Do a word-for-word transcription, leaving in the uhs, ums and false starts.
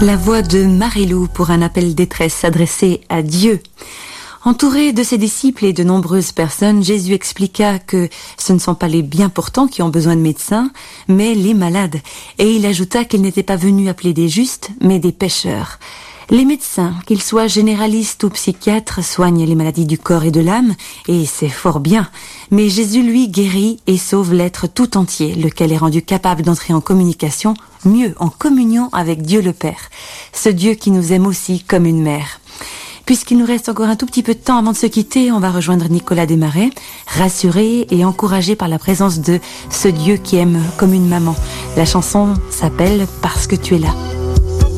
La voix de Marie-Lou pour un appel détresse adressé à Dieu. Entouré de ses disciples et de nombreuses personnes, Jésus expliqua que ce ne sont pas les bien portants qui ont besoin de médecins, mais les malades. Et il ajouta qu'il n'était pas venu appeler des justes, mais des pécheurs. Les médecins, qu'ils soient généralistes ou psychiatres, soignent les maladies du corps et de l'âme, et c'est fort bien. Mais Jésus, lui, guérit et sauve l'être tout entier, lequel est rendu capable d'entrer en communication, mieux, en communion avec Dieu le Père. Ce Dieu qui nous aime aussi comme une mère. Puisqu'il nous reste encore un tout petit peu de temps avant de se quitter, on va rejoindre Nicolas Desmarais, rassuré et encouragé par la présence de ce Dieu qui aime comme une maman. La chanson s'appelle « Parce que tu es là ».